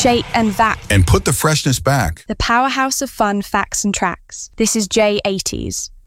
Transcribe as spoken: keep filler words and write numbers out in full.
shake and vac, and put the freshness back. the powerhouse of fun facts and tracks. This is J eighties.